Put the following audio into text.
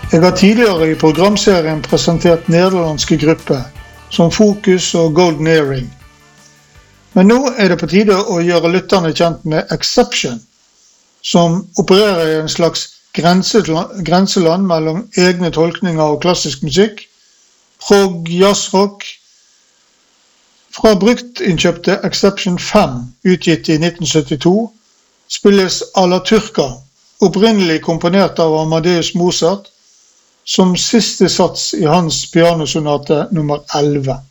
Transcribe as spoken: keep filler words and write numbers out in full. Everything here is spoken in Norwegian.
Jeg har tidligere i programserien presentert nederlandske grupper, som Focus og Golden Earring. Men nå er det på tide å gjøre lytterne kjent med Exception, som opererer i en slags grenseland mellom egne tolkninger av klassisk musikk, prog, jazzrock. Fra bruktinnkjøpte Exception fem, utgitt i nitten syttito, spilles Alla Turca, opprinnelig komponert av Amadeus Mozart, som siste sats i hans pianosonate nummer elleve.